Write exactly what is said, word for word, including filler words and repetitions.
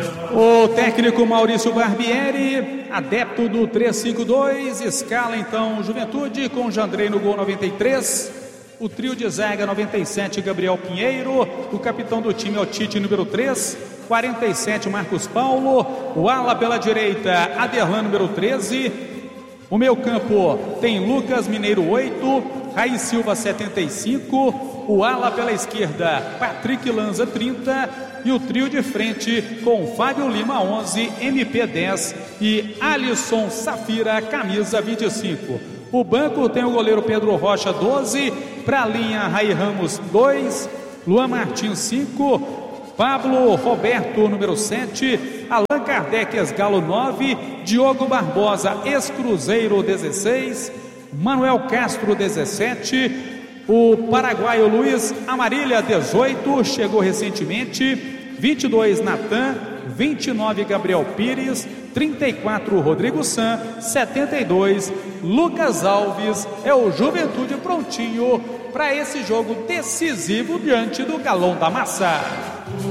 O técnico Maurício Barbieri, adepto do três cinco dois, escala então Juventude com Jandrei no gol noventa e três, o trio de zaga noventa e sete, Gabriel Pinheiro, o capitão do time é o Tite número três, quarenta e sete, Marcos Paulo, o ala pela direita, Aderlan número treze, o meio campo tem Lucas Mineiro oito, Raiz Silva setenta e cinco, o ala pela esquerda, Patrick Lanza trinta, e o trio de frente com Fábio Lima onze, M P dez e Alisson Safira, camisa vinte e cinco. O banco tem o goleiro Pedro Rocha doze, para a linha Raí Ramos dois, Luan Martins cinco, Pablo Roberto número sete, Allan Kardec ex-Galo nove, Diogo Barbosa ex-Cruzeiro dezesseis, Manuel Castro dezessete, o paraguaio Luiz Amarília dezoito, chegou recentemente, vinte e dois Natan, vinte e nove Gabriel Pires, trinta e quatro Rodrigo San, setenta e dois Lucas Alves. É o Juventude prontinho para esse jogo decisivo diante do Galão da Massa.